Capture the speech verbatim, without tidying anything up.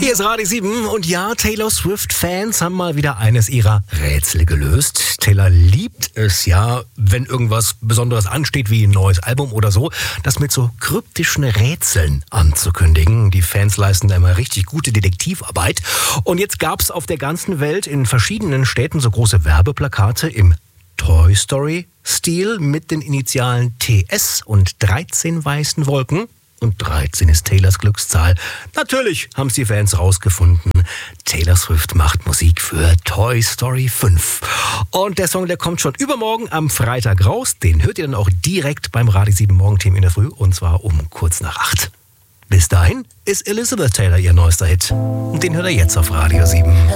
Hier ist Radio sieben und ja, Taylor Swift-Fans haben mal wieder eines ihrer Rätsel gelöst. Taylor liebt es ja, wenn irgendwas Besonderes ansteht, wie ein neues Album oder so, das mit so kryptischen Rätseln anzukündigen. Die Fans leisten da immer richtig gute Detektivarbeit. Und jetzt gab's auf der ganzen Welt in verschiedenen Städten so große Werbeplakate im Toy Story-Stil mit den Initialen T S und dreizehn weißen Wolken. Und dreizehn ist Taylors Glückszahl. Natürlich haben es die Fans rausgefunden. Taylor Swift macht Musik für Toy Story fünf. Und der Song, der kommt schon übermorgen am Freitag raus. Den hört ihr dann auch direkt beim Radio sieben Morgenteam in der Früh. Und zwar um kurz nach acht. Bis dahin ist Elizabeth Taylor ihr neuester Hit. Und den hört ihr jetzt auf Radio sieben.